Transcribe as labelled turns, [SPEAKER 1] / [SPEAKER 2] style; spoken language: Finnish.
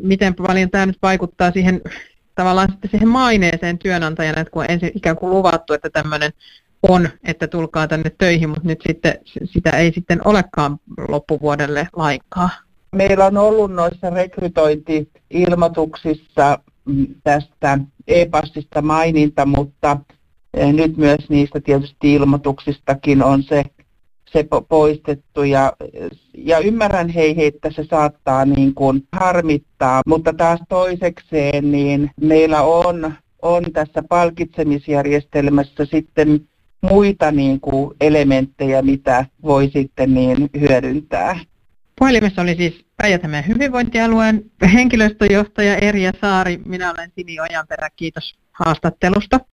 [SPEAKER 1] miten paljon tämä nyt vaikuttaa siihen tavallaan sitten siihen maineeseen työnantajana, että kun on ensin ikään kuin luvattu, että tämmöinen on, että tulkaa tänne töihin, mutta nyt sitten sitä ei sitten olekaan loppuvuodelle lainkaan.
[SPEAKER 2] Meillä on ollut noissa rekrytointi-ilmoituksissa tästä e-passista maininta, mutta nyt myös niistä tietysti ilmoituksistakin on se poistettu ja ymmärrän että se saattaa niin kuin harmittaa, mutta taas toisekseen niin meillä on tässä palkitsemisjärjestelmässä sitten muita niin kuin elementtejä, mitä voi sitten niin hyödyntää.
[SPEAKER 1] Puhelimessa oli siis Päijät-Hämeen hyvinvointialueen henkilöstöjohtaja Erja Saari. Minä olen Sini Ojanperä. Kiitos haastattelusta.